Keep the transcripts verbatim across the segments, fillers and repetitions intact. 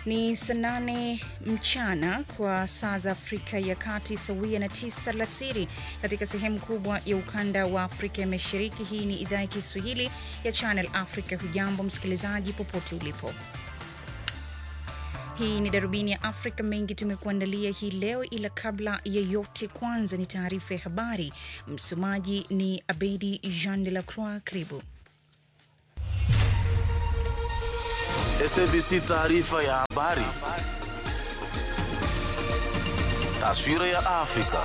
Ni saa nane mchana kwa saa za Afrika ya Kati, sawia na tisa alasiri katika sehemu kubwa ya ukanda wa Afrika ya Mashariki. Hii ni idhaa ya Kiswahili ya Channel Africa. Hujambo msikilizaji popote ulipo. Hii ni Darubini ya Afrika, mengi tumekuandalia hii leo, ila kabla ya yote kwanza ni taarifa ya habari. Msomaji ni Abedi Jean de la Croix. Karibu. S A B C taarifa ya habari. Taswira ya Afrika.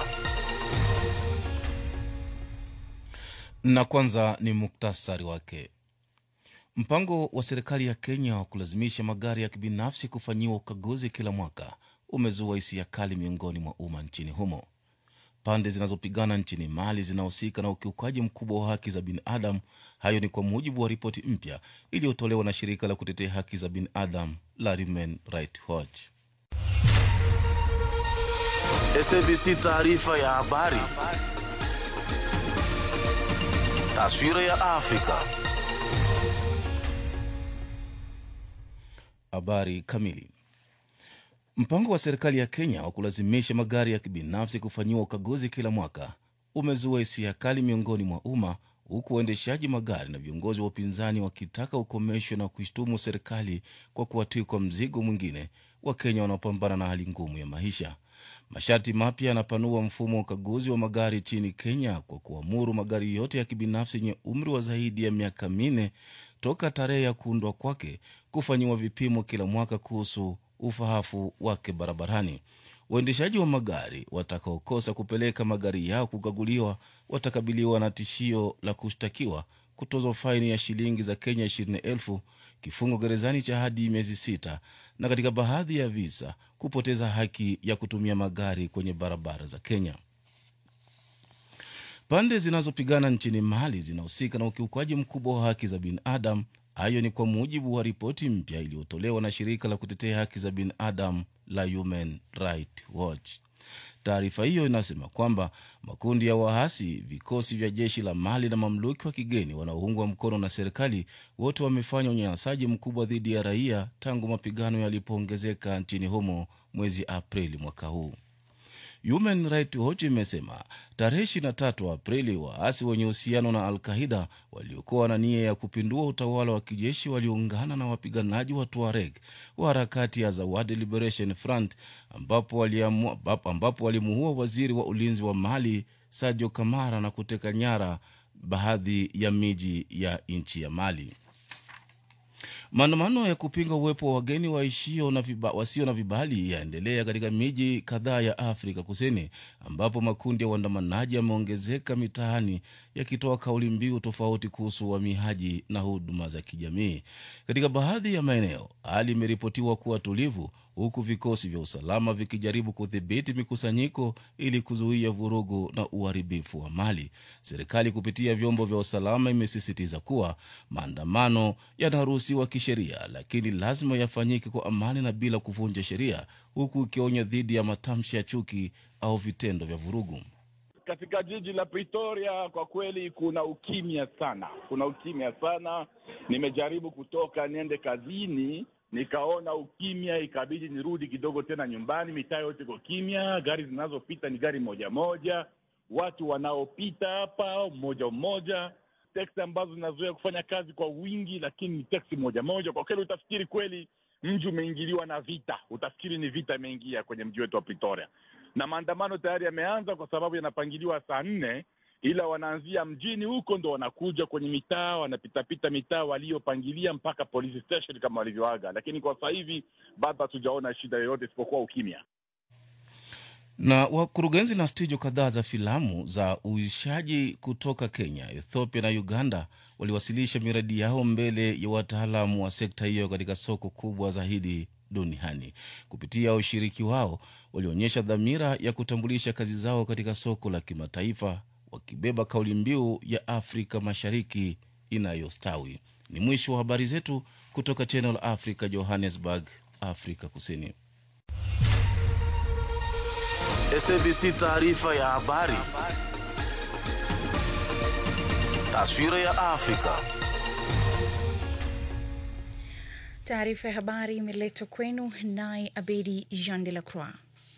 Na kwanza ni muktasari wake. Mpango wa serikali ya Kenya wa kulazimisha magari ya kibinafsi kufanyiwa ukaguzi kila mwaka umezua hisia kali miongoni mwa umma nchini humo. Pande zinazopigana nchini Mali zinahusika na ukiukaji mkubwa wa haki za binadamu. Hayo ni kwa mujibu wa ripoti mpya iliyotolewa na shirika la kutetea haki za binadamu la Human Rights Watch. S A B C taarifa ya habari. Taswira ya Afrika. Habari kamili. Mpango wa serikali ya Kenya wa kulazimisha magari ya kibinafsi kufanyiwa ukaguzi kila mwaka umezua hisia kali miongoni mwa umma, huku waendeshaji magari na viongozi wa upinzani wakitaka ukomeshwe na kuishtumu serikali kwa kuwatwika mzigo mwingine wa Kenya wanaopambana na hali ngumu ya maisha. Masharti mapya yanapanua mfumo wa ukaguzi wa magari nchini Kenya kwa kuamuru magari yote ya kibinafsi yenye umri wa zaidi ya miaka minne toka tarehe ya kuundwa kwake kufanyiwa vipimo kila mwaka kuhusu ufahafu wake barabarani. Waendeshaji wa magari watakaokosa kupeleka magari yao kukaguliwa watakabiliwa na tishio la kushtakiwa, kutozwa faini ya shilingi za Kenya ishirini elfu, kifungo gerezani cha hadi miezi sita, na katika baadhi ya visa kupoteza haki ya kutumia magari kwenye barabara za Kenya. Pande zinazopigana nchini Mali zinahusika na ukiukaji mkubwa wa haki za binadamu. Hayo ni kwa mujibu wa ripoti mpya iliyotolewa na shirika la kutetea haki za binadamu la Human Rights Watch. Taarifa hiyo inasema kwamba makundi ya waasi, vikosi vya jeshi la Mali na mamluki wa kigeni wanaoungwa mkono na serikali wote wamefanya unyanyasaji mkubwa dhidi ya raia tangu mapigano yalipoongezeka nchini humo mwezi Aprili mwaka huu. Human Rights Watch imesema tarehe ishirini na tatu Aprili waasi wenye uhusiano na Al-Qaeda waliokuwa na nia ya kupindua utawala wa kijeshi waliungana na wapiganaji wa Tuareg wa harakati ya Azawad Liberation Front ambapo waliamua ambapo walimuua waziri wa ulinzi wa Mali Sadio Kamara na kuteka nyara baadhi ya miji ya nchi ya Mali. Maandamano ya kupinga uwepo wa wageni waishio na viba, wasio na vibali yaendelea katika miji kadhaa ya Afrika Kusini, ambapo makundi ya waandamanaji yameongezeka mitaani yakitoa kauli mbiu tofauti kuhusu uhamiaji na huduma za kijamii. Katika baadhi ya maeneo hali imeripotiwa kuwa tulivu, huku vikosi vya usalama vikijaribu kudhibiti mikusanyiko ili kuzuia vurugu na uharibifu wa mali. Serikali kupitia vyombo vya usalama imesisitiza kuwa maandamano yanaruhusiwa kisheria, lakini lazima yafanyike kwa amani na bila kuvunja sheria, huku ikionya dhidi ya matamshi ya chuki au vitendo vya vurugu. Katika jiji la Pretoria kwa kweli kuna ukimya sana. Kuna ukimya sana. Nimejaribu kutoka niende kazini, nikaona ukimya, ikabidi nirudi kidogo tena nyumbani. Mitaa yote iko kimya, gari zinazopita ni gari moja moja, watu wanaopita hapa moja moja, taxi ambazo zinazoea kufanya kazi kwa wingi lakini ni taxi moja moja. Kwa kweli utafikiri kweli mji umeingiliwa na vita, utafikiri ni vita imeingia kwenye mji wetu wa Pretoria. Na maandamano tayari yameanza kwa sababu yanapangiliwa saa nne, ila wanaanzia mjini huko ndo wanakuja kwenye mitaa, wanapita pita mitaa waliopangilia mpaka police station kama walivyoaga. Lakini kwa sasa hivi bado hatujaona shida yoyote isipokuwa ukimya. Na wakurugenzi na studio kadhaa za filamu za uishaji kutoka Kenya, Ethiopia na Uganda waliwasilisha miradi yao mbele ya wataalamu wa sekta hiyo katika soko kubwa zaidi duniani. Kupitia ushiriki wao, walionyesha dhamira ya kutambulisha kazi zao katika soko la kimataifa, wakibeba kauli mbiu ya Afrika Mashariki inayostawi. Ni mwisho wa habari zetu kutoka Channel Africa, Johannesburg, Afrika Kusini. S A B C taarifa ya habari. Taswira ya Afrika. Taarifa ya habari imeletwa kwenu naye Abedi Jean de la Croix.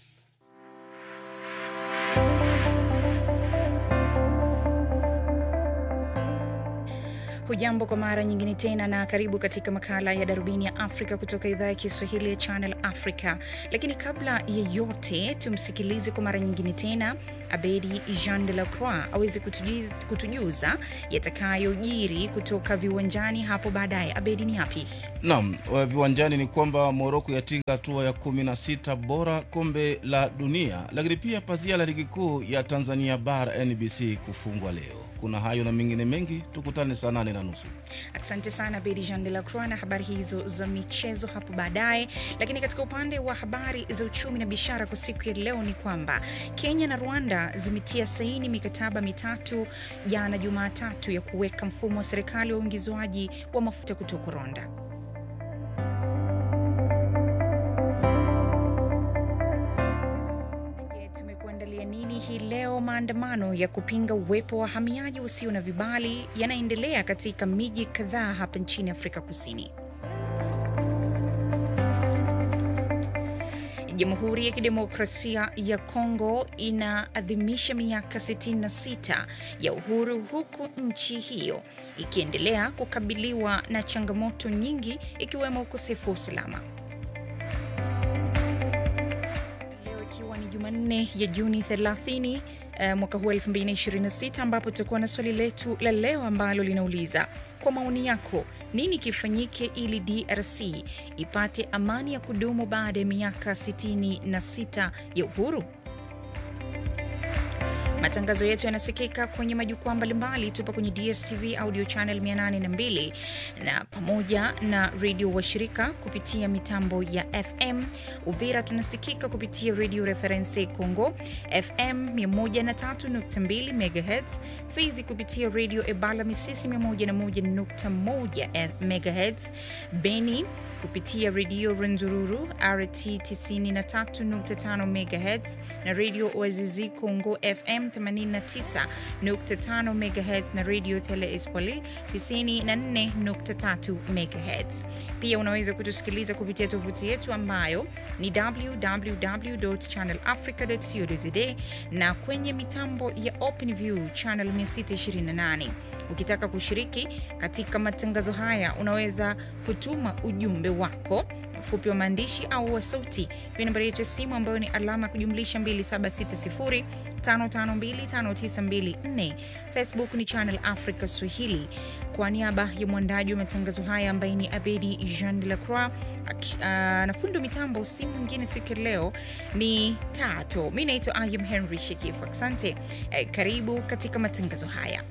Hujambo kwa mara nyingine tena na karibu katika makala ya Darubini ya Afrika kutoka idhaa ya Kiswahili ya Channel Africa. Lakini kabla ya yote tumsikilize kwa mara nyingine tena Abedi Jean de la Croix aweze kutujuza, kutujuza yatakayojiri kutoka viwanjani hapo baadaye. Abedi, ni yapi? Naam, viwanjani ni kwamba Morocco yatinga hatua ya kumi na sita bora kombe la dunia, lakini pia pazia la ligi kuu ya Tanzania Bara N B C kufungwa leo. Kuna hayo na mengine mengi, tukutane saa nane na nusu. Asante sana Abedi Jean de la Croix na habari hizo za michezo hapo baadaye. Lakini katika upande wa habari za uchumi na biashara kwa siku ya leo ni kwamba Kenya na Rwanda zimetia saini mikataba mitatu jana Jumatatu ya kuweka mfumo wa serikali wa uingizwaji wa mafuta kutoka Rwanda. Hii leo maandamano ya kupinga uwepo wa wahamiaji wasio na vibali yanaendelea katika miji kadhaa hapa nchini Afrika Kusini. Jamhuri ya Kidemokrasia ya Kongo inaadhimisha miaka sitini na sita ya uhuru, huku nchi hiyo ikiendelea kukabiliwa na changamoto nyingi ikiwemo ukosefu wa usalama. Jumanne ya Juni thelathini uh, mwaka huu elfu mbili ishirini na sita, ambapo tutakuwa na swali letu la leo ambalo linauliza, kwa maoni yako nini kifanyike ili D R C ipate amani ya kudumu baada ya miaka sitini na sita ya uhuru? Matangazo yetu yanasikika kwenye majukwaa mbalimbali. Tupo kwenye D S T V audio channel mia nane na mbili na pamoja na radio washirika kupitia mitambo ya F M. Uvira tunasikika kupitia Radio Reference Congo F M mia moja na tatu nukta mbili megahertz, Fizi kupitia Radio Ebala Misisi mia moja na moja nukta moja megahertz, Beni kupitia Radio Renzururu R T tisini na tatu nukta tano megahertz na Radio Oazizi Congo F M themanini na tisa nukta tano megahertz na Radio Tele Espoli tisini na nne nukta tatu megahertz. Pia unaweza kutusikiliza kupitia tovuti yetu ambayo ni w w w dot channel africa dot co dot z a na kwenye mitambo ya OpenView channel mia sita ishirini na nane. Ukitaka kushiriki katika matangazo haya unaweza kutuma ujumbe wako mfupi wa maandishi au wa sauti kwa nambari yetu ya simu ambayo ni alama kujumlisha mbili saba sita sifuri tano tano mbili tano tisa mbili nne. Facebook ni Channel Africa Swahili. Kwa niaba ya mwandaji wa matangazo haya ambaye ni Abedi Jean de la Croix, uh, na fundo mitambo si mwingine siku leo ni Tato. Mimi naitwa Ayum Henry Shekifu. Asante. Eh, karibu katika matangazo haya.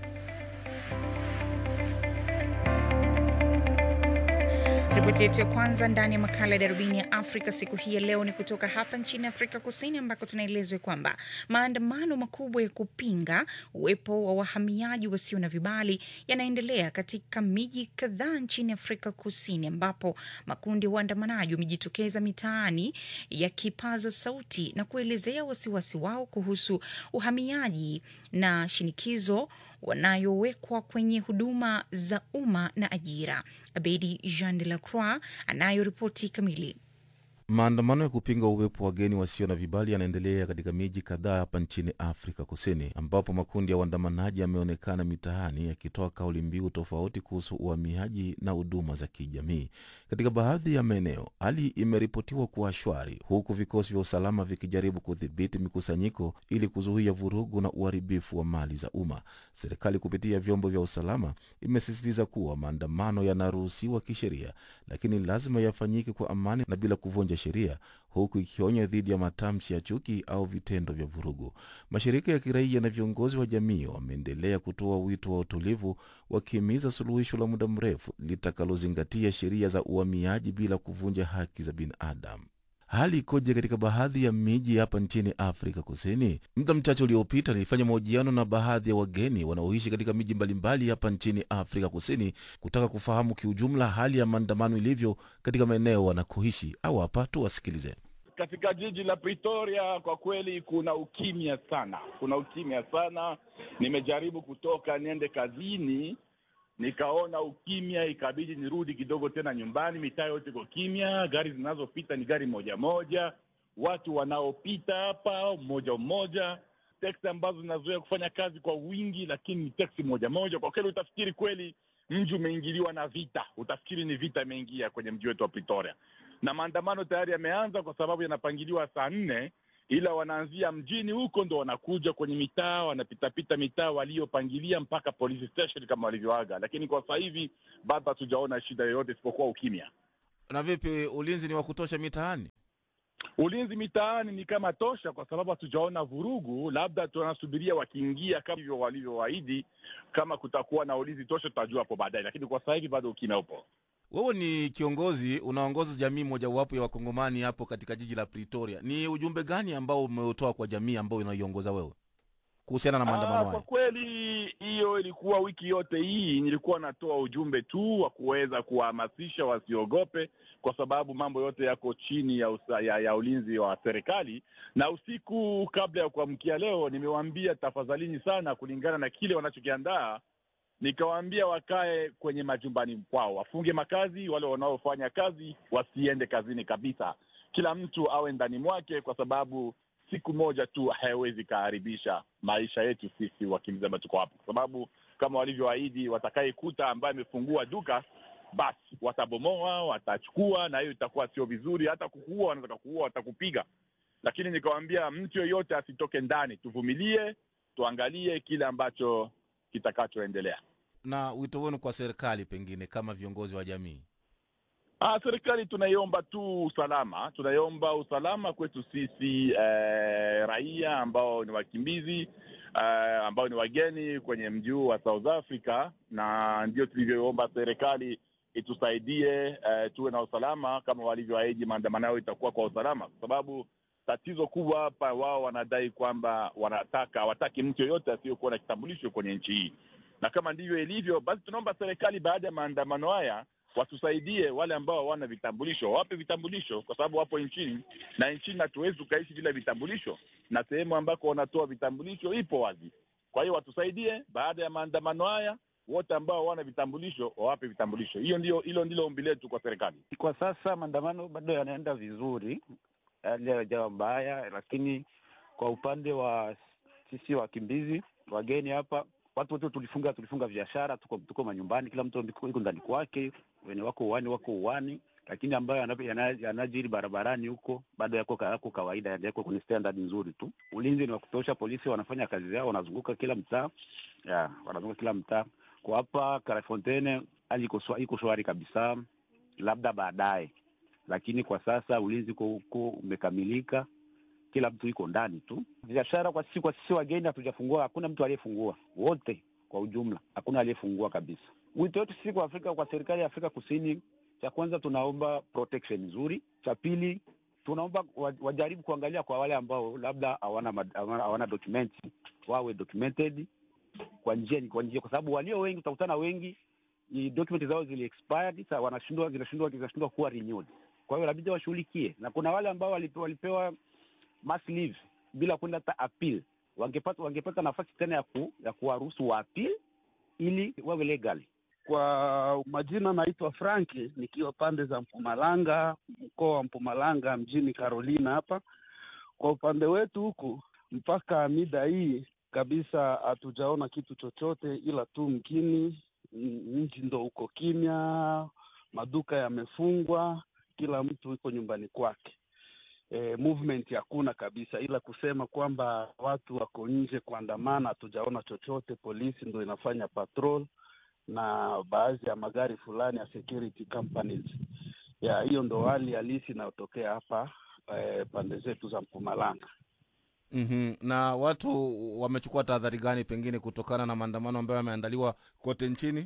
Ripoti yetu ya kwanza ndani ya makala ya Darubini ya Afrika siku hii ya leo ni kutoka hapa nchini Afrika Kusini, ambako tunaelezwa kwamba maandamano makubwa ya kupinga uwepo wa wahamiaji wasio na vibali yanaendelea katika miji kadhaa nchini Afrika Kusini, ambapo makundi ya waandamanaji wamejitokeza mitaani yakipaza sauti na kuelezea wasiwasi wao kuhusu uhamiaji na shinikizo wanayowekwa kwenye huduma za umma na ajira. Abedi Jean de la Croix anayo ripoti kamili. Maandamano ya kupinga uwepo wa wageni wasio na vibali yanaendelea katika miji kadhaa hapa nchini Afrika Kusini, ambapo makundi ya waandamanaji yameonekana mitaani yakitoa kauli mbiu tofauti kuhusu uhamiaji na huduma za kijamii. Katika baadhi ya maeneo, hali imeripotiwa kuwa shwari, huku vikosi vya usalama vikijaribu kudhibiti mikusanyiko ili kuzuia vurugu na uharibifu wa mali za umma. Serikali kupitia vyombo vya usalama imesisitiza kuwa maandamano yanaruhusiwa kisheria, lakini lazima yafanyike kwa amani na bila kuvunja sheria, huku ikionya dhidi ya matamshi ya chuki au vitendo vya vurugu. Mashirika ya kiraia na viongozi wa jamii wameendelea kutoa wito wa utulivu, wakihimiza suluhisho la muda mrefu litakalozingatia sheria za uhamiaji bila kuvunja haki za binadamu. Hali ikoje katika baadhi ya miji hapa nchini Afrika Kusini? Muda mchache uliopita nilifanya mahojiano na baadhi ya wageni wanaoishi katika miji mbalimbali hapa nchini Afrika Kusini kutaka kufahamu kiujumla hali ya maandamano ilivyo katika maeneo wanakoishi. Au hapa tu wasikilize. Katika jiji la Pretoria kwa kweli kuna ukimya sana. Kuna ukimya sana. Nimejaribu kutoka niende kazini, nikaona ukimya, ikabidi nirudi kidogo tena nyumbani. Mitaa yote iko kimya, gari zinazopita ni gari moja moja, watu wanaopita hapa mmoja mmoja, teksi ambazo zinazoea kufanya kazi kwa wingi, lakini ni teksi moja moja. Kwa kweli utafikiri kweli mji umeingiliwa na vita, utafikiri ni vita imeingia kwenye mji wetu wa Pretoria. Na maandamano tayari yameanza kwa sababu yanapangiliwa saa nne, ila wanaanzia mjini huko ndo wanakuja kwenye mitaa, wanapitapita mitaa waliopangilia mpaka police station kama walivyoaga. Lakini kwa sasa hivi bado hatujaona shida yoyote isipokuwa ukimya. Na vipi, ulinzi ni wa kutosha mitaani? Ulinzi mitaani ni kama tosha, kwa sababu hatujaona vurugu. Labda tunasubiria wakiingia kama hivyo walivyoahidi. Kama kutakuwa na ulinzi tosha tutajua hapo baadaye, lakini kwa sasa hivi bado ukimya upo. Wewe ni kiongozi, unaongoza jamii mojawapo ya Wakongomani hapo katika jiji la Pretoria. Ni ujumbe gani ambao umeutoa kwa jamii ambao unaiongoza wewe kuhusiana na maandamano haya? Kwa kweli hiyo ilikuwa wiki yote hii nilikuwa natoa ujumbe tu wa kuweza kuhamasisha wasiogope, kwa sababu mambo yote yako chini ya, usa, ya, ya ulinzi wa serikali. Na usiku kabla ya kuamkia leo nimewaambia tafadhalini sana, kulingana na kile wanachokiandaa, nikawaambia wakae kwenye majumbani kwao, wafunge makazi, wale wanaofanya kazi wasiende kazini kabisa. Kila mtu awe ndani mwake, kwa sababu siku moja tu haiwezi kuharibisha maisha yetu sisi wakimbizi ambao tuko hapo. Kwa sababu kama walivyoahidi, watakayekuta ambaye amefungua duka basi watabomoa, watachukua, na hiyo itakuwa sio vizuri. Hata kukuua, wanataka kuua, watakupiga. Lakini nikawaambia mtu yoyote asitoke ndani, tuvumilie, tuangalie kile ambacho kitakachoendelea. Na wito wenu kwa serikali pengine kama viongozi wa jamii? Ah, serikali tunaiomba tu usalama, tunaiomba usalama kwetu sisi eh, raia ambao ni wakimbizi, eh, ambao ni wageni kwenye mji wa South Africa, na ndio tulivyoomba serikali itusaidie eh, tuwe na usalama kama walivyoahidi. Maandamano yao itakuwa kwa usalama, kwa sababu tatizo kubwa hapa, wao wanadai kwamba wanataka hawataki mtu yoyote asiyokuwa na kitambulisho kwenye nchi hii. Na kama ndivyo ilivyo, basi tunaomba serikali baada ya maandamano haya watusaidie wale ambao hawana vitambulisho, wape vitambulisho, kwa sababu wapo nchini, na nchini hatuwezi tukaishi bila vitambulisho, na sehemu ambako wanatoa vitambulisho ipo wazi. Kwa hiyo watusaidie baada ya maandamano haya, wote ambao hawana vitambulisho wawape vitambulisho. Hiyo ndio hilo ndilo ombi letu kwa serikali. Kwa sasa maandamano bado yanaenda vizuri, hayajawa mbaya, lakini kwa upande wa sisi wakimbizi wageni hapa, watu wote tulifunga tulifunga biashara, tuko tuko manyumbani, kila mtu yuko ndani kwake, wenye wako uani wako uani, lakini ambayo yanajiri barabarani huko bado yako yako kawaida, yako kwenye standard nzuri tu. Ulinzi ni wa kutosha, polisi wanafanya kazi yao, wanazunguka kila mtaa. Ya, wanazunguka kila mtaa. Kwa hapa Karafonteine hali iko shwari kabisa, labda baadaye. Lakini kwa sasa ulinzi uko umekamilika. Kila mtu yuko ndani tu. Biashara kwa sisi kwa sisi wageni hatujafungua, hakuna mtu aliyefungua. Wote kwa ujumla hakuna aliyefungua kabisa. Wito wetu sisi kwa Afrika, kwa serikali ya Afrika Kusini, cha kwanza tunaomba protection nzuri. Cha pili tunaomba wajaribu kuangalia kwa wale ambao labda hawana hawana documents, wawe documented kwa njia kwa njia, kwa sababu walio wengi utakutana wengi ni documents zao zili expired, sasa wanashindwa zinashindwa zinashindwa kuwa renewed. Kwa hiyo labda washughulikie. Na kuna wale ambao walipewa, walipewa mass leave bila kwenda hata appeal, wangepata wangepata nafasi tena ya ku, ya kuwaruhusu wa appeal ili wawe legal. Kwa majina naitwa Franki, nikiwa pande za Mpumalanga, mkoa wa Mpumalanga, mjini Carolina hapa. Kwa upande wetu huku mpaka mida hii kabisa hatujaona kitu chochote, ila tu mkini mji ndo uko kimya, maduka yamefungwa, kila mtu yuko nyumbani kwake. E, movement hakuna kabisa, ila kusema kwamba watu wako nje kuandamana hatujaona chochote. Polisi ndo inafanya patrol na baadhi ya magari fulani ya security companies. Ya hiyo ndo hali halisi inayotokea hapa e, pande zetu za Mpumalanga. Mhm. Na watu wamechukua tahadhari gani pengine kutokana na maandamano ambayo yameandaliwa kote nchini?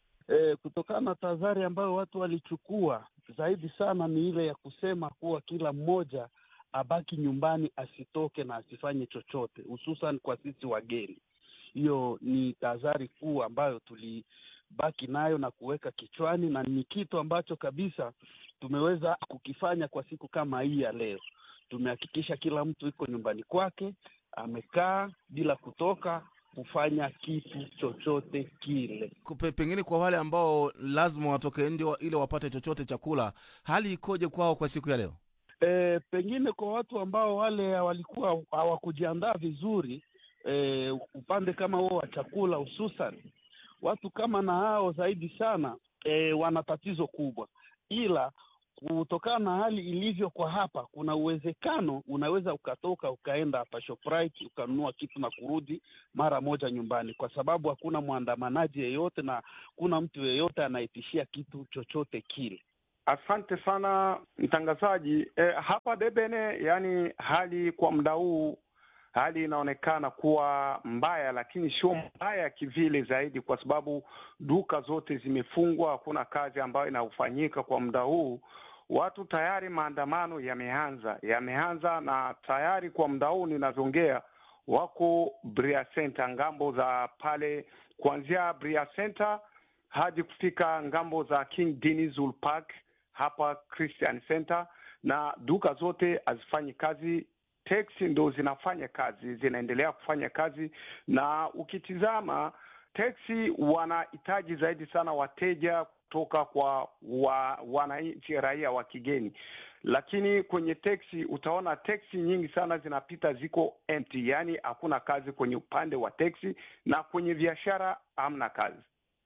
E, kutokana na tahadhari ambayo watu walichukua, zaidi sana ni ile ya kusema kuwa kila mmoja abaki nyumbani, asitoke na asifanye chochote, hususan kwa sisi wageni. Hiyo ni tahadhari kuu ambayo tulibaki nayo na kuweka kichwani, na ni kitu ambacho kabisa tumeweza kukifanya kwa siku kama hii ya leo. Tumehakikisha kila mtu yuko nyumbani kwake, amekaa bila kutoka, kufanya kitu chochote kile. Kupe, pengine kwa wale ambao lazima watoke nje ili wapate chochote chakula, hali ikoje kwao kwa siku ya leo? E, pengine kwa watu ambao wale walikuwa hawakujiandaa vizuri, e, upande kama huo wa chakula hususan, watu kama na hao zaidi sana e, wana tatizo kubwa. Ila kutokana na hali ilivyo kwa hapa, kuna uwezekano unaweza ukatoka ukaenda hapa Shoprite ukanunua kitu na kurudi mara moja nyumbani, kwa sababu hakuna mwandamanaji yeyote na kuna mtu yeyote anaitishia kitu chochote kile. Asante sana mtangazaji. E, hapa Debene, yani hali kwa muda huu, hali inaonekana kuwa mbaya, lakini sio mbaya kivile zaidi, kwa sababu duka zote zimefungwa, hakuna kazi ambayo inafanyika kwa muda huu. Watu tayari, maandamano yameanza, yameanza na tayari kwa muda huu ninazongea wako Bria Center, ngambo za pale, kuanzia Bria Center hadi kufika ngambo za King Dinizul Park hapa Christian Center, na duka zote hazifanyi kazi. Taxi ndo zinafanya kazi, zinaendelea kufanya kazi, na ukitizama taxi wanahitaji zaidi sana wateja kutoka kwa wa, wananchi raia wa kigeni. Lakini kwenye taxi utaona taxi nyingi sana zinapita ziko empty, yani hakuna kazi kwenye upande wa taxi, na kwenye biashara hamna kazi.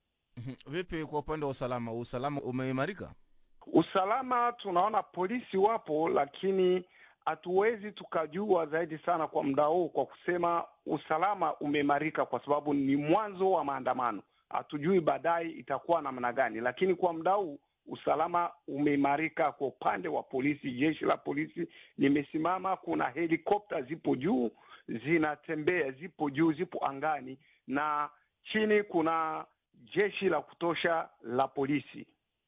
Vipi kwa upande wa usalama? Usalama umeimarika? Usalama tunaona polisi wapo, lakini hatuwezi tukajua zaidi sana kwa muda huu kwa kusema usalama umeimarika, kwa sababu ni mwanzo wa maandamano. Hatujui baadaye itakuwa namna gani, lakini kwa muda huu usalama umeimarika kwa upande wa polisi. Jeshi la polisi limesimama, kuna helikopta zipo juu zinatembea, zipo juu, zipo angani, na chini kuna jeshi la kutosha la polisi.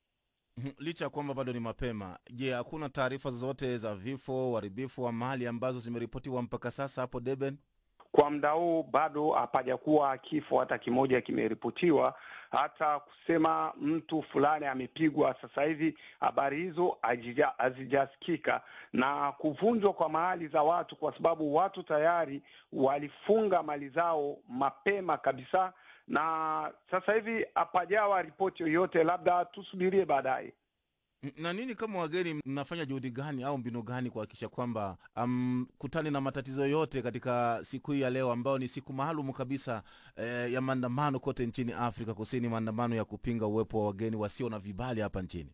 Licha kwamba bado ni mapema, je, hakuna taarifa zozote za vifo, uharibifu wa mali ambazo zimeripotiwa mpaka sasa hapo Deben? Kwa muda huu bado hapajakuwa kifo hata kimoja kimeripotiwa, hata kusema mtu fulani amepigwa sasa hivi habari hizo hazijasikika. Na kuvunjwa kwa mali za watu, kwa sababu watu tayari walifunga mali zao mapema kabisa, na sasa hivi hapajawa ripoti yoyote, labda tusubirie baadaye. Na nini kama wageni mnafanya juhudi gani au mbinu gani kuhakikisha kwamba um, kutani na matatizo yote katika siku hii ya leo ambao ni siku maalum kabisa eh, ya maandamano kote nchini Afrika Kusini, maandamano ya kupinga uwepo wa wageni wasio na vibali hapa nchini?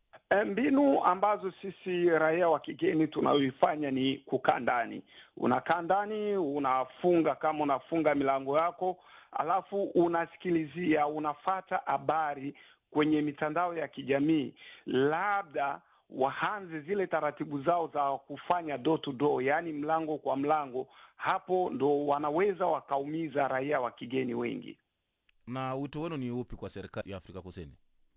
Mbinu ambazo sisi raia wa kigeni tunaoifanya ni kukaa ndani. Unakaa ndani, unafunga, kama unafunga milango yako, alafu unasikilizia, unafata habari kwenye mitandao ya kijamii. Labda waanze zile taratibu zao za kufanya door to door, yani mlango kwa mlango. Hapo ndo wanaweza wakaumiza raia wa kigeni wengi. Na wito wenu ni upi kwa serikali ya Afrika Kusini?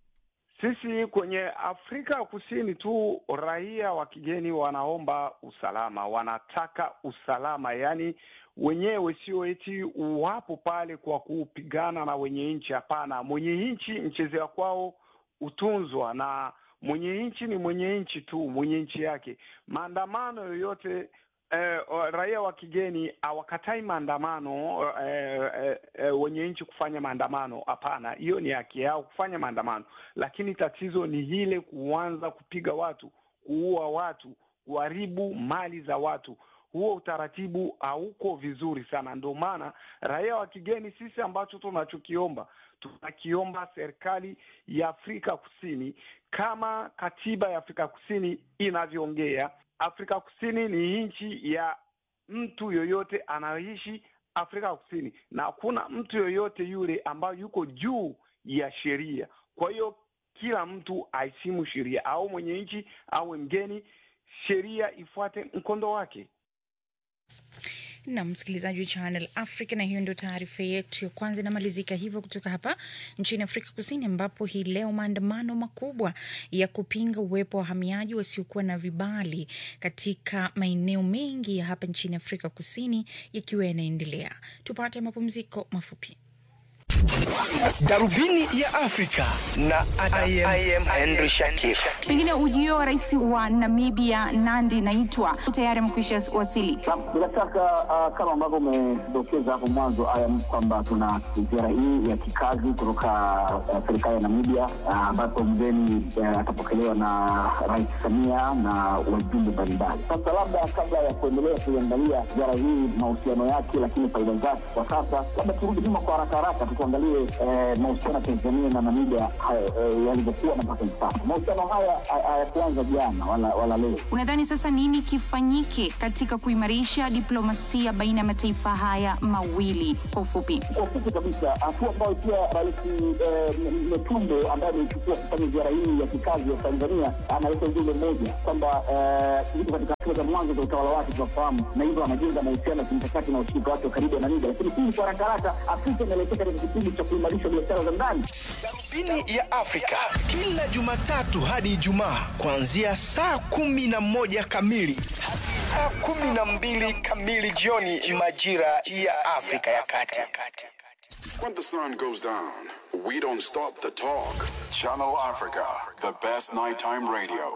Sisi kwenye Afrika Kusini tu, raia wa kigeni wanaomba usalama, wanataka usalama, yani wenyewe sio eti wapo pale kwa kupigana na wenye nchi. Hapana, mwenye nchi mchezea kwao utunzwa, na mwenye nchi ni mwenye nchi tu, mwenye nchi yake. Maandamano yoyote, eh, raia wa kigeni hawakatai maandamano, eh, eh, eh, wenye nchi kufanya maandamano. Hapana, hiyo ni haki yao kufanya maandamano, lakini tatizo ni ile kuanza kupiga watu, kuua watu, kuharibu mali za watu. Huo utaratibu hauko vizuri sana. Ndio maana raia wa kigeni sisi ambacho tunachokiomba, tunakiomba serikali ya Afrika Kusini, kama katiba ya Afrika Kusini inavyoongea, Afrika Kusini ni nchi ya mtu yoyote anaishi Afrika Kusini, na hakuna mtu yoyote yule ambayo yuko juu ya sheria. Kwa hiyo kila mtu aheshimu sheria, au mwenye nchi au mgeni, sheria ifuate mkondo wake. Na msikilizaji wa Channel Africa, na hiyo ndio taarifa yetu ya kwanza inamalizika hivyo kutoka hapa nchini Afrika Kusini, ambapo hii leo maandamano makubwa ya kupinga uwepo wa wahamiaji wasiokuwa na vibali katika maeneo mengi ya hapa nchini Afrika Kusini yakiwa yanaendelea. Tupate mapumziko mafupi. Darubini ya Afrika na I am, I am Henry Shakif. Pengine ujio wa rais wa Namibia Nandi Naitwa tayari mkwisha wasili. Bila shaka uh, kama ambavyo umedokeza hapo mwanzo I am kwamba tuna ziara hii ya kikazi kutoka uh, serikali ya Namibia ambapo uh, mgeni uh, atapokelewa na Rais Samia na wajumbe mbalimbali. Sasa labda kabla ya kuendelea kuangalia ziara hii mahusiano yake lakini faida zake kwa sasa, labda turudi nyuma kwa haraka haraka tuangalie uh, mahusiano ya Tanzania na Namibia uh, yalivyokuwa na mpaka sasa. Mahusiano haya hayakuanza jana wala wala leo. Unadhani sasa nini kifanyike katika kuimarisha diplomasia baina ya mataifa haya mawili kwa ufupi? Kwa ufupi kabisa, hatua ambayo pia Rais Metumbo ambaye amechukua kufanya ziara hii ya kikazi ya Tanzania analeta ujumbe mmoja kwamba yuko katika hatua za mwanzo za utawala wake tunafahamu, na hivyo anajenga mahusiano ya kimkakati na ushirika wake karibu na Namibia. Lakini hii kwa haraka haraka Afrika inaelekea katika kipindi cha kuimarisha biashara za ndani. Darubini ya Afrika kila Jumatatu hadi Ijumaa kuanzia saa kumi na moja kamili hadi saa kumi na mbili kamili jioni majira ya Afrika ya Kati. When the sun goes down, we don't stop the talk. Channel Africa, the best nighttime radio.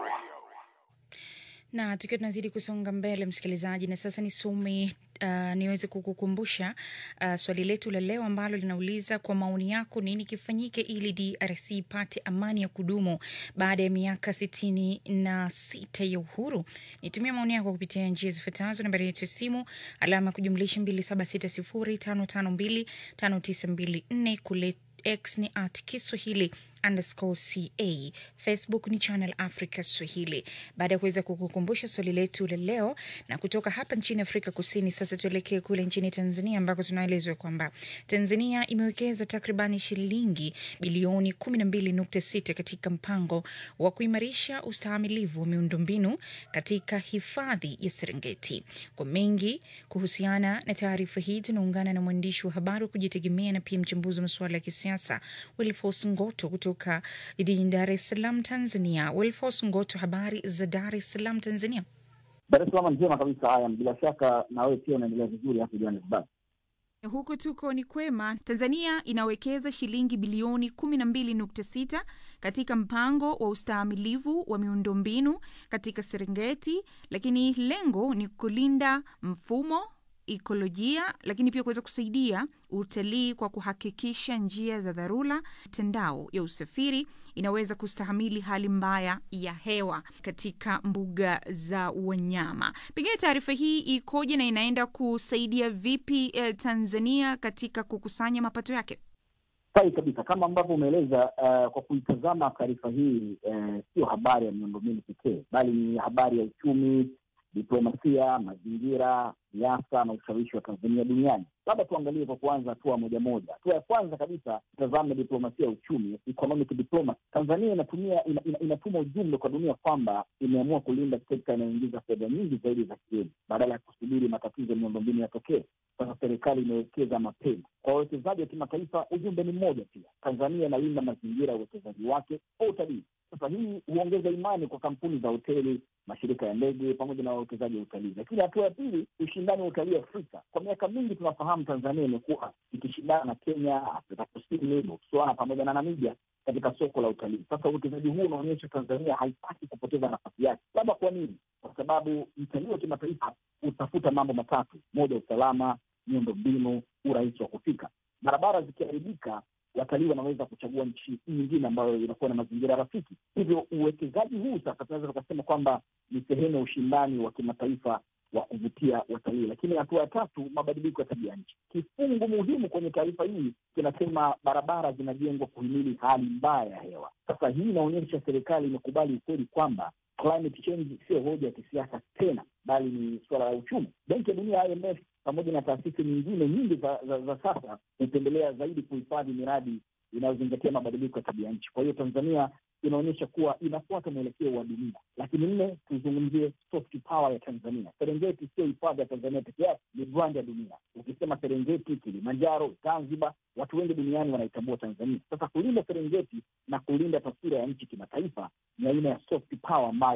Na tukiwa tunazidi kusonga mbele msikilizaji, na sasa nisome uh, niweze kukukumbusha uh, swali letu la leo ambalo linauliza kwa maoni yako nini kifanyike ili D R C ipate amani ya kudumu baada ya miaka sitini na sita ya uhuru. Nitumia maoni yako kupitia njia zifuatazo: nambari yetu ya simu alama kujumlisha mbili saba sita sifuri tano tano mbili tano tisa mbili nne, kule X ni at Kiswahili underscore ca, Facebook ni Channel Africa Swahili. Baada ya kuweza kukukumbusha swali letu la leo na kutoka hapa nchini Afrika Kusini, sasa tuelekee kule nchini Tanzania ambako tunaelezwa kwamba Tanzania imewekeza takribani shilingi bilioni kumi na mbili nukta sita katika mpango wa kuimarisha ustahimilivu wa miundombinu katika hifadhi ya Serengeti. Kwa mengi kuhusiana na taarifa hii tunaungana na mwandishi wa habari wa kujitegemea na pia mchambuzi wa masuala ya kisiasa Wilfos Ngoto kutoka jijini Dar es Salaam, Tanzania. Wilfos Ngoto, habari za Dar es Salaam, Tanzania? Dar es Salaam njema kabisa. Haya, bila shaka na wewe pia unaendelea vizuri hapo Johannesburg. Huko tuko ni kwema. Tanzania inawekeza shilingi bilioni kumi na mbili nukta sita katika mpango wa ustahimilivu wa miundombinu katika Serengeti, lakini lengo ni kulinda mfumo ekolojia, lakini pia kuweza kusaidia utalii kwa kuhakikisha njia za dharura, mitandao ya usafiri inaweza kustahimili hali mbaya ya hewa katika mbuga za wanyama. Pengine taarifa hii ikoje na inaenda kusaidia vipi eh, Tanzania katika kukusanya mapato yake? Sawa kabisa, kama ambavyo umeeleza. Uh, kwa kuitazama taarifa hii uh, sio habari ya miundombinu pekee, bali ni habari ya uchumi, diplomasia, mazingira, siasa na ushawishi wa Tanzania duniani. Labda tuangalie kwa kwanza hatua moja moja. Hatua ya kwanza kabisa, tazame diplomasia ya uchumi, economic diplomacy. Tanzania inatumia ina, ina, inatuma ujumbe kwa dunia kwamba imeamua kulinda sekta inayoingiza fedha nyingi zaidi za kigeni badala ya kusubiri matatizo ya miundombinu yatokee. Sasa serikali imewekeza mapema. Kwa wawekezaji wa kimataifa, ujumbe ni mmoja pia. Tanzania inalinda mazingira ya uwekezaji wake kwa utalii. Sasa hii huongeza imani kwa kampuni za hoteli, mashirika ya ndege pamoja na wawekezaji wa utalii. Lakini hatua ya pili, ushindani wa utalii Afrika. Kwa miaka mingi tunafahamu Tanzania imekuwa ikishindana na Kenya, Afrika Kusini, Botswana pamoja na Namibia katika soko la utalii. Sasa uwekezaji huu unaonyesha Tanzania haitaki kupoteza nafasi yake. Labda kwa nini? Kwa sababu mtalii wa kimataifa utafuta mambo matatu: moja, usalama; miundombinu; urahisi wa kufika. Barabara zikiharibika, watalii wanaweza kuchagua nchi nyingine ambayo inakuwa na mazingira rafiki. Hivyo uwekezaji huu sasa tunaweza kusema kwamba ni sehemu ya ushindani wa kimataifa wa kuvutia watalii. Lakini hatua ya tatu, mabadiliko ya tabia nchi. Kifungu muhimu kwenye taarifa hii kinasema barabara zinajengwa kuhimili hali mbaya ya hewa. Sasa hii inaonyesha serikali imekubali ukweli kwamba climate change sio hoja ya kisiasa tena, bali ni suala la uchumi. Benki ya Dunia I M F pamoja na taasisi nyingine nyingi za, za, za sasa hupendelea zaidi kuhifadhi miradi inayozingatia mabadiliko ya tabia nchi. Kwa hiyo Tanzania inaonyesha kuwa inafuata mwelekeo wa dunia. Lakini nne, tuzungumzie soft power ya Tanzania. Serengeti sio hifadhi ya Tanzania pekee yake, ni brand ya dunia. Ukisema Serengeti, Kilimanjaro, Zanzibar, watu wengi duniani wanaitambua Tanzania. Sasa kulinda Serengeti na kulinda taswira ya nchi kimataifa ni aina ya soft power ambayo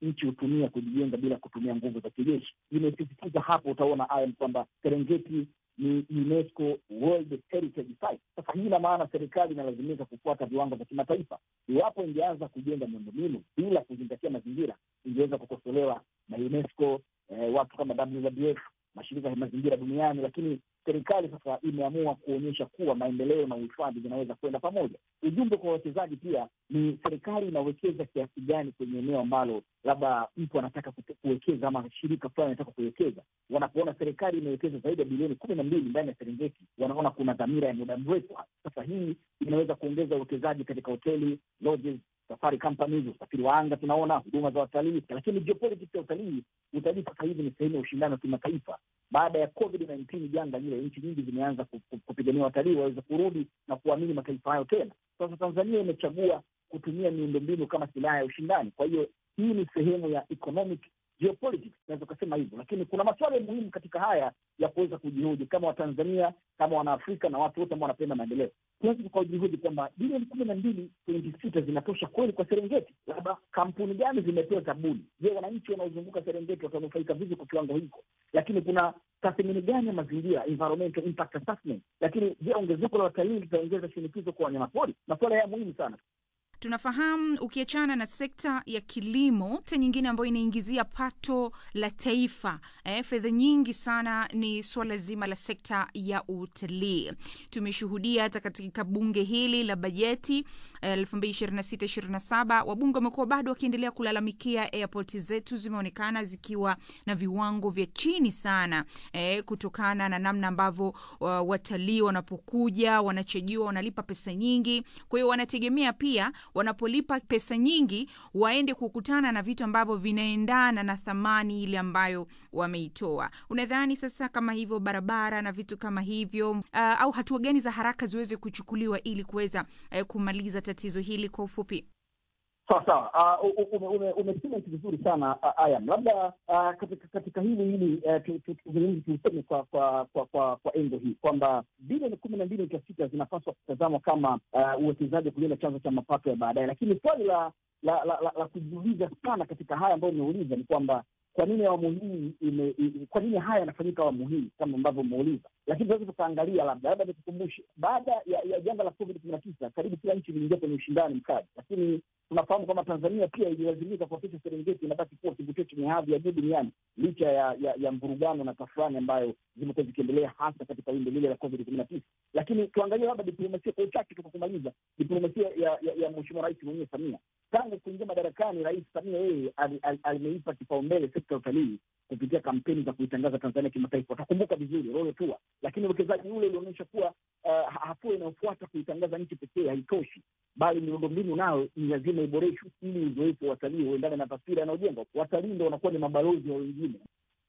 nchi hutumia kujijenga bila kutumia nguvu za kijeshi. Imesisitiza hapo, utaona aya kwamba Serengeti ni UNESCO World Heritage Site. Sasa hii ina maana serikali inalazimika kufuata viwango vya kimataifa. Iwapo ingeanza kujenga miundombinu bila kuzingatia mazingira, ingeweza kukosolewa na UNESCO, eh, watu kama W W F, mashirika ya mazingira duniani. Lakini serikali sasa imeamua kuonyesha kuwa maendeleo na uhifadhi zinaweza kwenda pamoja. Ujumbe kwa wawekezaji pia ni serikali inawekeza kiasi gani kwenye eneo ambalo labda mtu anataka kuwekeza ama shirika fulani anataka kuwekeza. Wanapoona serikali imewekeza zaidi ya bilioni kumi na mbili ndani ya Serengeti, wanaona kuna dhamira ya muda mrefu. Sasa hii inaweza kuongeza uwekezaji katika hoteli, lodges, safari companies, usafiri wa anga, tunaona huduma za watalii. Lakini geopolitics ya utalii, utalii sasa hivi ni sehemu ya ushindani wa kimataifa. Baada ya covid kumi na tisa janga lile, nchi nyingi zimeanza kupigania watalii waweze kurudi na kuamini mataifa hayo tena. Sasa Tanzania imechagua kutumia miundombinu kama silaha ya ushindani. Kwa hiyo hii ni sehemu ya economic geopolitics, naweza kusema hivyo. Lakini kuna maswali muhimu katika haya ya kuweza kujihoji kama Watanzania, kama Wanaafrika na watu wote ambao wanapenda maendeleo. Tuwezi tukajihoji kwamba bilioni kumi na mbili pointi sita zinatosha kweli kwa Serengeti? Labda kampuni gani zimepewa zabuni? Je, wananchi wanaozunguka Serengeti watanufaika vipi kwa kiwango hiko? Lakini kuna tathmini gani ya mazingira, environmental impact assessment? Lakini je, ongezeko la watalii litaongeza shinikizo kwa wanyamapori? Masuala haya muhimu sana. Tunafahamu ukiachana na sekta ya kilimo, sekta nyingine ambayo inaingizia pato la taifa, eh, fedha nyingi sana, ni swala zima la sekta ya utalii. Tumeshuhudia hata katika bunge hili la bajeti elfu mbili ishirini na sita ishirini na saba, wabunge wamekuwa bado wakiendelea kulalamikia airport zetu zimeonekana zikiwa na viwango vya chini sana, eh, kutokana na namna ambavyo uh, watalii wanapokuja wanachejiwa, wanalipa pesa nyingi. Kwa hiyo wanategemea pia wanapolipa pesa nyingi waende kukutana na vitu ambavyo vinaendana na thamani ile ambayo wameitoa. Unadhani sasa kama hivyo barabara na vitu kama hivyo, uh, au hatua gani za haraka ziweze kuchukuliwa ili kuweza uh, kumaliza tatizo hili kwa ufupi? Sawa sawa, uh, umesema kitu vizuri sana uh, Ayam. Labda uh, katika, katika hili hili tuzungumze uh, tuseme kwa kwa kwa kwa, kwa engo hii kwamba bilioni kumi na mbili nukta sita zinapaswa kutazamwa kama uh, uwekezaji kujenga chanzo cha mapato ya baadaye. Lakini swali la la, la, la, la kujiuliza sana katika haya ambayo umeuliza ni kwamba kwa nini awamu hii ime, kwa nini haya yanafanyika awamu hii kama ambavyo umeuliza. Lakini tunaweza tukaangalia, labda labda nikukumbushe, baada ya, ya janga la covid kumi na tisa karibu kila nchi iliingia kwenye ushindani mkali, lakini tunafahamu kwamba Tanzania pia ililazimika kuhakikisha Serengeti inabaki kuwa kivutio chenye hadhi ya juu duniani licha ya, ya, ya mvurugano na tafrani ambayo zimekuwa zikiendelea hasa katika wimbi lile la covid kumi na tisa. Lakini tuangalie labda diplomasia kwa uchache tukakumaliza diplomasia ya, ya, ya Mheshimiwa Rais mwenyewe Samia. Tangu kuingia madarakani, Rais Samia yeye alimeipa kipaumbele sekta ya utalii kupitia kampeni za kuitangaza Tanzania kimataifa. Utakumbuka vizuri Royal Tour. Lakini uwekezaji ule ulionyesha kuwa uh, hatua inayofuata kuitangaza nchi pekee haitoshi, bali miundombinu nayo ni lazima iboreshwe ili uzoefu wa watalii uendane na taswira inayojengwa. Watalii ndio wanakuwa ni mabalozi wa wengine.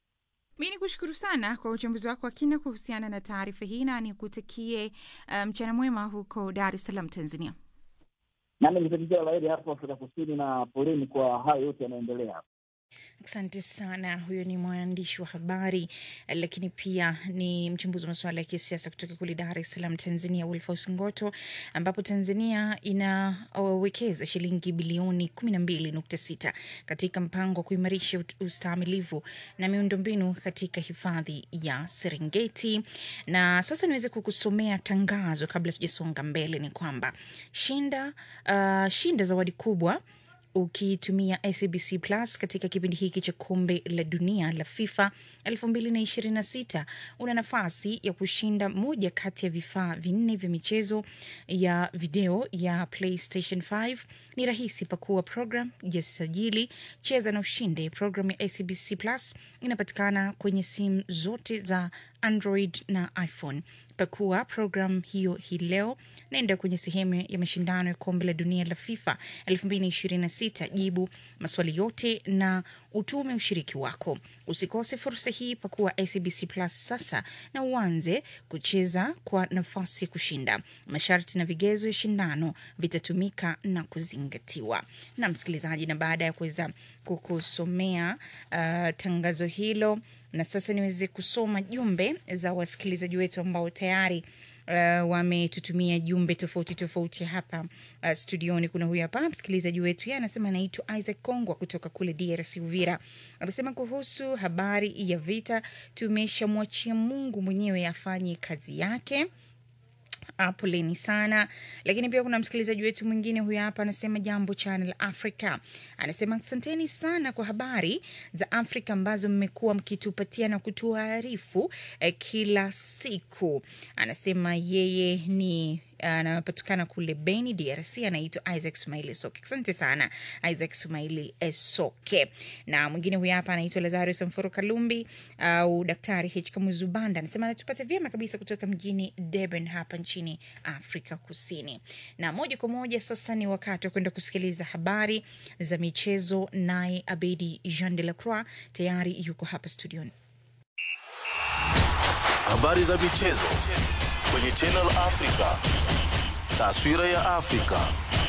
Mimi nikushukuru sana kwa uchambuzi wako wa kina kuhusiana na taarifa hii, na nikutakie mchana um, mwema huko Dar es Salaam, Tanzania. Nami nitakia laheri hapo Afrika Kusini na poleni kwa hayo yote yanaendelea. Asante sana. Huyo ni mwandishi wa habari lakini pia ni mchambuzi wa masuala ya kisiasa kutoka kule Dar es Salaam, Tanzania, Wilfos Ngoto, ambapo Tanzania inawekeza shilingi bilioni kumi na mbili nukta sita katika mpango wa kuimarisha ustahimilivu na miundombinu katika hifadhi ya Serengeti. Na sasa niweze kukusomea tangazo kabla tujasonga mbele. Ni kwamba shinda uh, shinda zawadi kubwa ukitumia S A B C Plus katika kipindi hiki cha kombe la dunia la FIFA elfu mbili na ishirini na sita. Una nafasi ya kushinda moja kati ya vifaa vinne vya michezo ya video ya PlayStation five. Ni rahisi, pakua program, jisajili, cheza na ushinde. Program ya S A B C Plus inapatikana kwenye simu zote za Android na iPhone. Pakua program hiyo hii leo, naenda kwenye sehemu ya mashindano ya kombe la dunia la FIFA elfu mbili na ishirini na sita, jibu maswali yote na utume ushiriki wako. Usikose fursa hii, pakua S A B C Plus sasa na uanze kucheza kwa nafasi ya kushinda. Masharti na vigezo ya shindano vitatumika na kuzingatiwa. Na msikilizaji, na baada ya kuweza kukusomea uh, tangazo hilo, na sasa niweze kusoma jumbe za wasikilizaji wetu ambao tayari uh, wametutumia jumbe tofauti tofauti hapa uh, studioni. Kuna huyu hapa msikilizaji wetu, yeye anasema anaitwa Isaac Kongwa kutoka kule D R C Uvira. Anasema kuhusu habari ya vita, tumeshamwachia Mungu mwenyewe afanye kazi yake. Poleni sana. Lakini pia kuna msikilizaji wetu mwingine huyu hapa anasema jambo Channel Africa. Anasema asanteni sana kwa habari za Afrika ambazo mmekuwa mkitupatia na kutuarifu eh, kila siku. Anasema yeye ni anapatikana kule Beni D R C, anaitwa Isaac Sumaili Soke. Asante sana Isaac Sumaili Soke. Na mwingine huyu hapa anaitwa Lazarus Mforo Kalumbi au Daktari H Kamuzubanda, anasema anatupata vyema kabisa kutoka mjini Durban hapa nchini Afrika Kusini. Na moja kwa moja sasa ni wakati wa kwenda kusikiliza habari za michezo, naye Abedi Jean de la Croix tayari yuko hapa studioni. Habari za michezo kwenye Channel Africa. Taswira ya Afrika.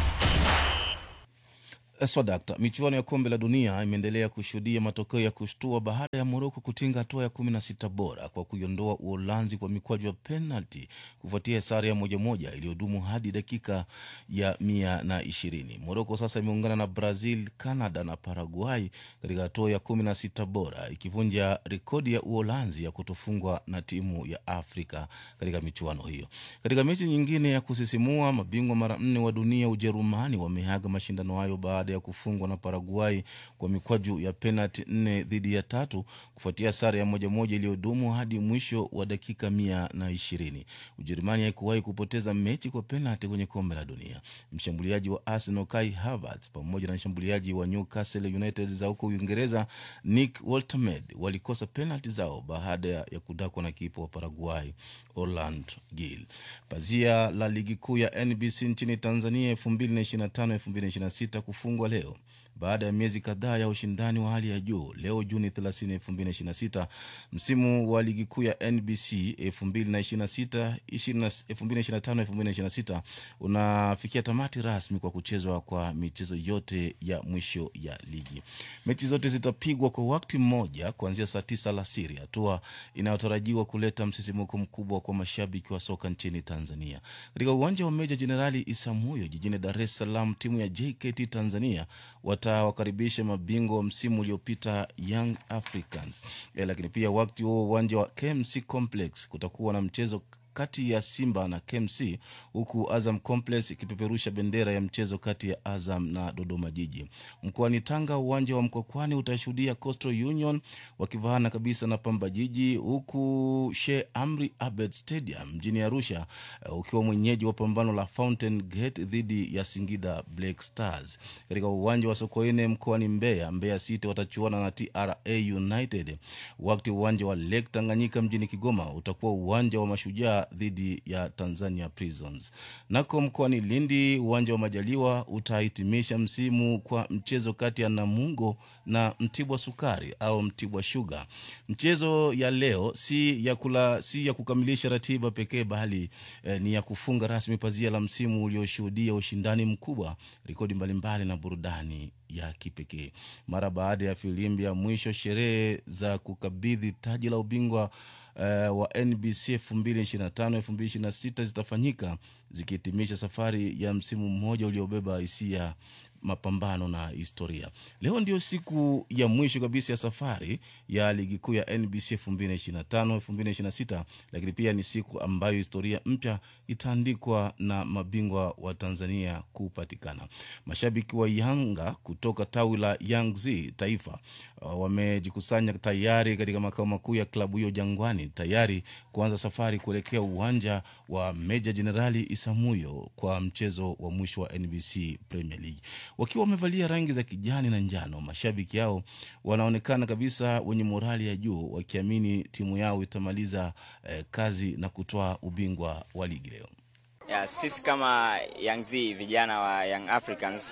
Eswadakta, michuano ya kombe la dunia imeendelea kushuhudia matokeo ya kushtua baada ya Morocco kutinga hatua ya kumi na sita bora kwa kuiondoa Uholanzi kwa mikwaju ya penalty kufuatia sare ya moja moja iliyodumu hadi dakika ya mia na ishirini. Morocco sasa imeungana na Brazil, Canada na Paraguay katika hatua ya kumi na sita bora, ikivunja rekodi ya Uholanzi ya kutofungwa na timu ya Afrika katika michuano hiyo. Katika mechi nyingine ya kusisimua, mabingwa mara nne wa dunia Ujerumani wameaga mashindano hayo baada ya kufungwa na Paraguay kwa mikwaju ya penalty nne dhidi ya tatu kufuatia sare ya moja moja iliyodumu hadi mwisho wa dakika mia na ishirini. Ujerumani haikuwahi kupoteza mechi kwa penalty kwenye kombe la dunia. Mshambuliaji wa Arsenal Kai Havertz pamoja na mshambuliaji wa Newcastle United za huko Uingereza Nick Woltemade walikosa penalty zao baada ya kudakwa na kipa wa Paraguay Orlando Gil. Pazia la ligi kuu ya N B C nchini Tanzania elfu mbili na ishirini na tano elfu mbili na ishirini na sita kufungwa leo baada ya miezi kadhaa ya ushindani wa hali ya juu. Leo Juni thelathini elfu mbili na ishirini na sita, msimu wa ligi kuu ya N B C elfu mbili na ishirini na sita elfu mbili na ishirini na tano elfu mbili na ishirini na sita unafikia tamati rasmi kwa kuchezwa kwa michezo yote ya mwisho ya ligi. Mechi zote zitapigwa kwa wakati mmoja kuanzia saa tisa alasiri, hatua inayotarajiwa kuleta msisimko mkubwa kwa mashabiki wa soka nchini Tanzania. Katika uwanja wa Meja Jenerali Isamuhyo jijini Dar es Salaam, timu ya J K T Tanzania watawakaribisha mabingwa wa msimu uliopita Young Africans. E, lakini pia wakati huo uwanja wa K M C Complex kutakuwa na mchezo kati ya Simba na K M C, huku Azam Complex ikipeperusha bendera ya mchezo kati ya Azam na Dodoma Jiji. Mkoani Tanga, uwanja wa Mkwakwani utashuhudia Coastal Union wakivaana kabisa na Pamba Jiji, huku Sheikh Amri Abed Stadium mjini Arusha uh, ukiwa mwenyeji wa pambano la Fountain Gate dhidi ya Singida Black Stars. Katika uwanja wa Sokoine mkoani Mbeya, Mbeya City watachuana na T R A United, wakati uwanja wa Lake Tanganyika mjini Kigoma utakuwa uwanja wa Mashujaa dhidi ya Tanzania Prisons. Nako mkoani Lindi, uwanja wa Majaliwa utahitimisha msimu kwa mchezo kati ya Namungo na Mtibwa Sukari au Mtibwa Sugar. Mchezo ya leo si ya kula si ya kukamilisha ratiba pekee, bali eh, ni ya kufunga rasmi pazia la msimu ulioshuhudia ushindani mkubwa, rekodi mbalimbali na burudani ya kipekee. Mara baada ya filimbi ya mwisho, sherehe za kukabidhi taji la ubingwa uh, wa N B C elfu mbili na ishirini na tano elfu mbili na ishirini na sita zitafanyika, zikihitimisha safari ya msimu mmoja uliobeba hisia, mapambano na historia. Leo ndio siku ya mwisho kabisa ya safari ya ligi kuu ya N B C elfu mbili na ishirini na tano elfu mbili na ishirini na sita, lakini pia ni siku ambayo historia mpya itaandikwa na mabingwa wa Tanzania kupatikana. Mashabiki wa Yanga kutoka tawi la Young Z Taifa wamejikusanya tayari katika makao makuu ya klabu hiyo Jangwani, tayari kuanza safari kuelekea uwanja wa Meja Jenerali Isamuhyo kwa mchezo wa mwisho wa N B C Premier League. Wakiwa wamevalia rangi za kijani na njano, mashabiki hao wanaonekana kabisa wenye morali ya juu, wakiamini timu yao itamaliza eh, kazi na kutoa ubingwa wa ligi leo. Ya, sisi kama Young Z, vijana wa Young Africans,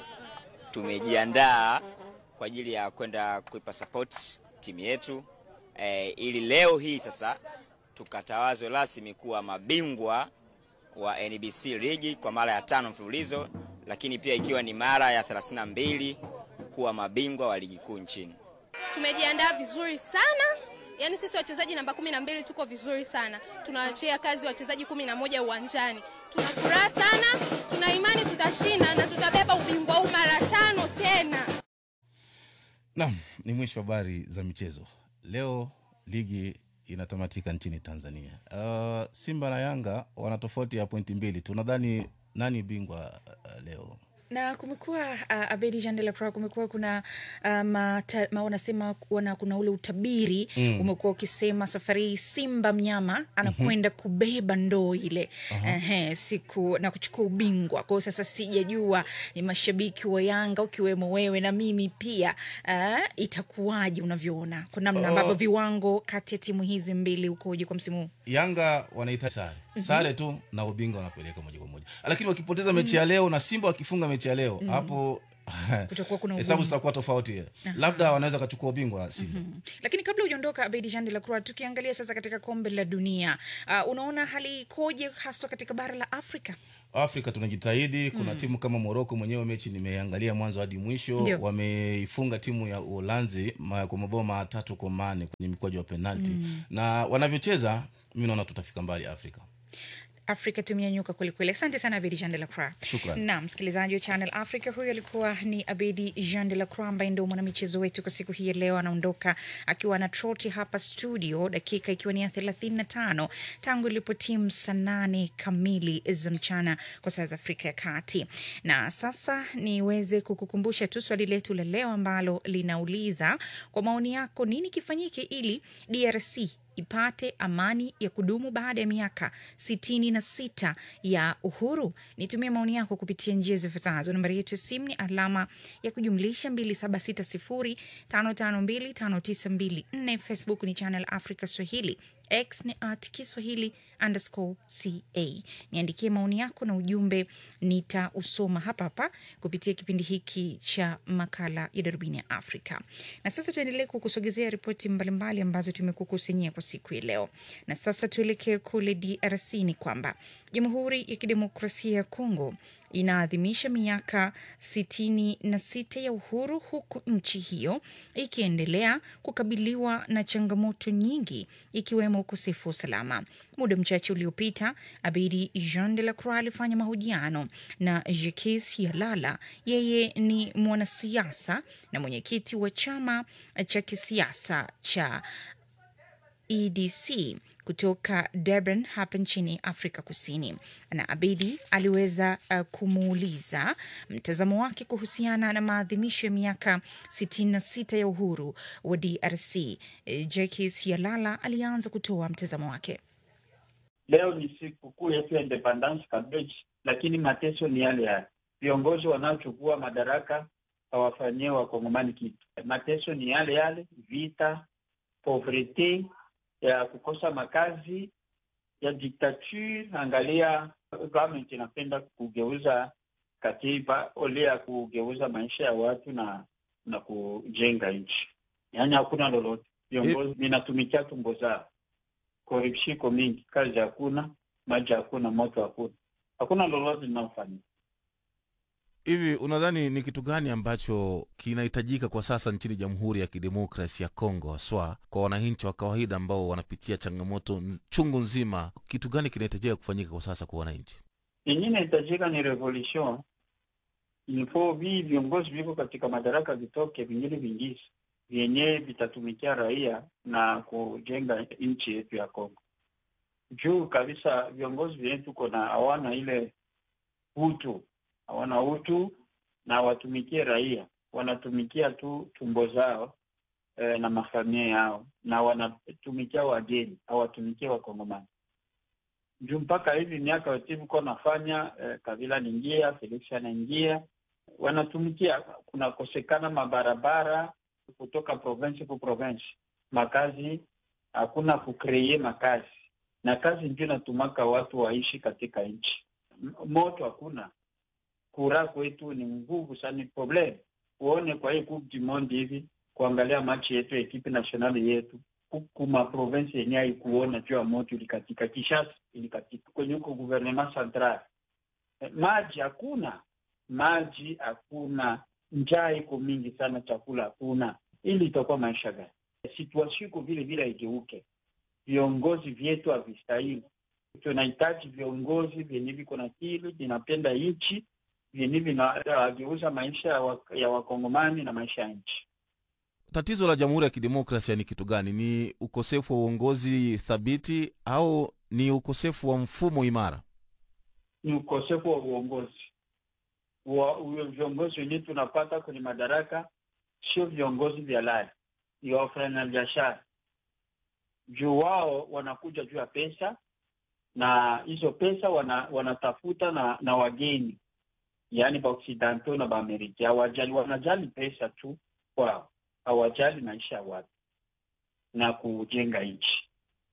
tumejiandaa kwa ajili ya kwenda kuipa support timu yetu eh, ili leo hii sasa tukatawazwe rasmi kuwa mabingwa wa N B C League kwa mara ya tano mfululizo, lakini pia ikiwa ni mara ya thelathini na mbili kuwa mabingwa wa ligi kuu nchini. Tumejiandaa vizuri sana Yaani sisi wachezaji namba kumi na mbili tuko vizuri sana. Tunawachia kazi wachezaji kumi na moja uwanjani. Tuna furaha sana, tuna imani tutashinda na tutabeba ubingwa huu mara tano tena. Naam, ni mwisho wa habari za michezo. Leo ligi inatamatika nchini Tanzania. Uh, Simba na Yanga wana tofauti ya pointi mbili. Tunadhani nani bingwa uh, leo? Na kumekuwa uh, Abedi Jean de la Croix, kumekuwa kuna uh, mata, ma wanasema wana kuna ule utabiri mm. umekuwa ukisema safari Simba mnyama anakwenda mm-hmm. kubeba ndoo ile uh-huh. eh, siku na kuchukua ubingwa. Kwa sasa sijajua ni mashabiki wa Yanga ukiwemo wewe na mimi pia uh, itakuwaje unavyoona kwa namna ambavyo uh, viwango kati ya timu hizi mbili ukoje kwa msimu huu? Yanga wanaita sare. Sare tu na ubingwa wanapeleka moja kwa moja. Lakini wakipoteza mechi mm. ya leo na Simba wakifunga mechi ya leo, mm. hapo kutakuwa kuna hesabu zitakuwa tofauti. Labda wanaweza kuchukua ubingwa Simba. Mm-hmm. Lakini kabla hujaondoka Abedi Jean de la Croix, tukiangalia sasa katika kombe la dunia, uh, unaona hali ikoje hasa katika bara la Afrika? Afrika tunajitahidi, kuna mm. timu kama Morocco, mwenyewe mechi nimeangalia mwanzo hadi mwisho, wameifunga timu ya Uholanzi kwa mabao matatu kwa manne kwenye mikwaju ya penalty. Mm. Na wanavyocheza mimi naona tutafika mbali Afrika. Afrika tumenyanyuka kweli kweli. Asante sana Abedi Jean de la Croix. Shukrani. Na msikilizaji wa Channel Africa, huyo alikuwa ni Abedi Jean de la Croix ambaye ndio mwanamichezo wetu kwa siku hii leo. Anaondoka akiwa na troti hapa studio, dakika ikiwa ni ya thelathini na tano tangu ilipo timu saa nane kamili za mchana kwa saa za Afrika ya Kati. Na sasa niweze kukukumbusha tu swali letu la leo ambalo linauliza, kwa maoni yako nini kifanyike ili D R C ipate amani ya kudumu baada ya miaka sitini na sita ya uhuru? Nitumie maoni yako kupitia njia zifuatazo. Nambari yetu ya simu ni alama ya kujumlisha mbili saba sita sifuri tano tano mbili tano tisa mbili nne. Facebook ni Channel Africa Swahili. X ni at Kiswahili underscore ca. Niandikie maoni yako na ujumbe, nitausoma hapa hapa kupitia kipindi hiki cha makala ya Darubini ya Afrika. Na sasa tuendelee kukusogezea ripoti mbalimbali ambazo tumekukusanyia kwa siku ya leo. Na sasa tuelekee kule D R C. Ni kwamba Jamhuri ya Kidemokrasia ya Kongo inaadhimisha miaka sitini na sita ya uhuru, huku nchi hiyo ikiendelea kukabiliwa na changamoto nyingi ikiwemo ukosefu wa usalama. Muda mchache uliopita, Abedi Jean de la Croix alifanya mahojiano na Jacques Yalala. Yeye ni mwanasiasa na mwenyekiti wa chama cha kisiasa cha E D C kutoka Durban hapa nchini Afrika Kusini. Na Abedi aliweza uh, kumuuliza mtazamo wake kuhusiana na maadhimisho ya miaka sitini na sita ya uhuru wa D R C. E, Jacques Yalala alianza kutoa mtazamo wake. Leo ni siku kuu ya independence kabisa, lakini mateso ni yale yale. Viongozi wanaochukua madaraka hawafanyie wakongomani kitu. Mateso ni yale yale, vita, poverty, ya kukosa makazi, ya dictature. Angalia government inapenda kugeuza katiba ole ya kugeuza maisha ya watu na na kujenga nchi. Yaani hakuna lolote. Viongozi ninatumikia tumbo zao. Corruption mingi, kazi hakuna, maji hakuna, moto hakuna. Hakuna lolote linalofanyika. Hivi unadhani ni kitu gani ambacho kinahitajika kwa sasa nchini Jamhuri ya Kidemokrasia ya Kongo, haswa kwa wananchi wa kawaida ambao wanapitia changamoto chungu nzima? Kitu gani kinahitajika kufanyika kwa sasa kwa wananchi? Yenyewe inahitajika ni revolution. Ilifo vi viongozi viko katika madaraka vitoke, vingine vingizi vyenyewe vitatumikia raia na kujenga nchi yetu ya Kongo. Juu kabisa viongozi wetu kuna hawana ile utu, hawana utu na watumikie raia, wanatumikia tu tumbo zao e, na mafamilia yao, na wanatumikia wageni, hawatumikie wakongomani. Juu mpaka hivi miaka yote kwa nafanya e, Kabila ningia, Felix anaingia, wanatumikia, kuna kosekana mabarabara kutoka province ku province, makazi hakuna, kukreye makazi, na kazi ndio natumaka watu waishi katika nchi. Moto hakuna, kura kwetu ni nguvu sana, ni problem. Uone kwa hii Coupe du Monde hivi, kuangalia match yetu equipe nationale yetu, kuma province yenyewe haikuona juu ya moto ilikatika. Kishasa ilikatika kwenye huko gouvernement central. Maji hakuna, maji hakuna, njaa iko mingi sana, chakula hakuna. Ili itakuwa maisha gani? situation iko vile vile haigeuke. Viongozi vyetu havistahili. Tunahitaji viongozi vyenye viko na akili, vinapenda nchi, vyenye vinageuza maisha ya, wa, ya wakongomani na maisha ya nchi. Tatizo la Jamhuri ya Kidemokrasia ni kitu gani? Ni ukosefu wa uongozi thabiti au ni ukosefu wa mfumo imara? Ni ukosefu wa uongozi. Wa viongozi wenyewe tunapata kwenye madaraka sio viongozi vya halali, ni wafanya biashara. Juu wao wanakuja juu ya pesa, na hizo pesa wana, wanatafuta na, na wageni, yaani ba Occidentaux na ba Amerika. Hawajali, wanajali pesa tu kwao, hawajali maisha ya watu na kujenga nchi.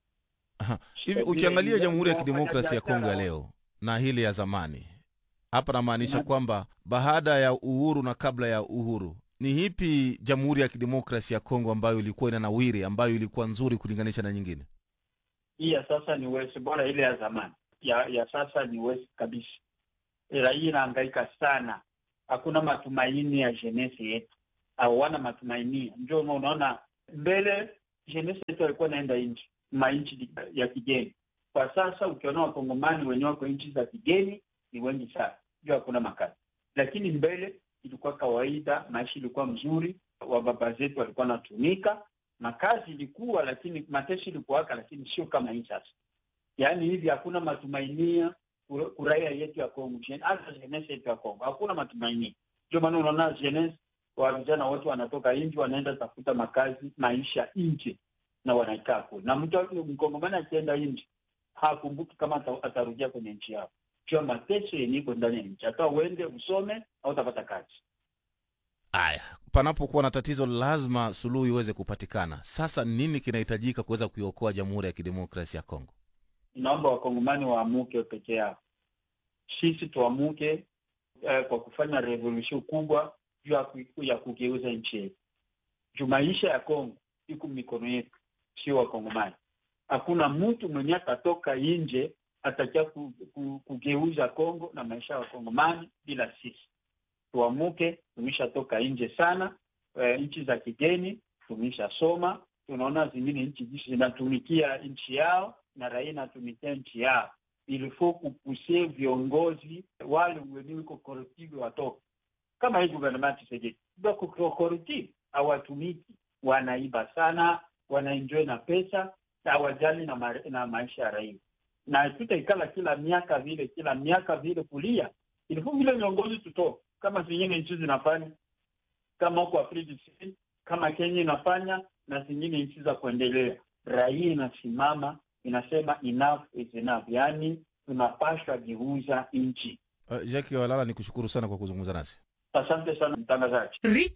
Hivi ukiangalia Jamhuri ya Kidemokrasia ya Kongo ya leo na hili ya zamani, hapa namaanisha kwamba baada ya uhuru na kabla ya uhuru, ni hipi Jamhuri ya Kidemokrasia ya Kongo ambayo ilikuwa inanawiri, ambayo ilikuwa nzuri kulinganisha na nyingine? Hii ya sasa ni wesi bora, ile ya zamani. Ya, ya sasa ni wesi kabisa. Ila hii inahangaika sana. Hakuna matumaini ya jeunesse yetu. Hawana matumaini. Ndio unaona mbele jeunesse yetu alikuwa naenda nchi, mainchi ya kigeni. Kwa sasa ukiona wakongomani wenyewe wako nchi za kigeni ni wengi sana. Ndio hakuna makazi. Lakini mbele ilikuwa kawaida, maisha ilikuwa mzuri, wababa zetu walikuwa natumika, makazi ilikuwa, lakini mateso ilikuwa, lakini sio kama hii sasa. Yaani hivi hakuna matumainia kuraia yetu ya Kongo, hata jeunesse yetu ya Kongo hakuna matumaini. Ndio maana unaona jeunesse wa vijana wote wanatoka nje, wanaenda tafuta makazi, maisha nje, na wanaikaa kule. Na mtu mkongomani akienda nje hakumbuki kama atarudia kwenye nchi yao. Kwa mateso yenyewe ndani ya nchi, hata uende usome au utapata kazi. Aya, panapokuwa na tatizo lazima suluhu iweze kupatikana. Sasa nini kinahitajika kuweza kuiokoa Jamhuri ya Kidemokrasia ya Kongo? Naomba wakongomani waamuke peke yao. Sisi tuamuke eh, kwa kufanya revolution kubwa juu ya, ya kugeuza nchi yetu. Juu maisha ya Kongo iko mikono yetu, sio wakongomani. Hakuna mtu mwenye atatoka nje atakia ku, ku, kugeuza Kongo na maisha ya wakongomani bila sisi. Tuamuke, tumeshatoka nje sana, e, nchi za kigeni, tumeshasoma, tunaona zingine nchi zinatumikia nchi yao na raia inatumikia nchi yao. Ilifo kupusie viongozi wale wenyewe wiko corruptive watoke. Kama hii gouvernement Tshisekedi, ndio corruptive, hawatumiki, wanaiba sana, wanaenjoy na pesa, hawajali na, ma na maisha ya raia. Na tutaikala kila miaka vile, kila miaka vile kulia. Ilifo vile viongozi tutoke. Kama zingine nchi zinafanya, kama huko Afrika Kusini, kama Kenya inafanya, na zingine nchi za kuendelea. Raia inasimama, inasema enough is enough. Yani tunapaswa geuza nchi. Uh, Jacques Walala, nikushukuru sana kwa kuzungumza nasi. Asante sana mtangazaji.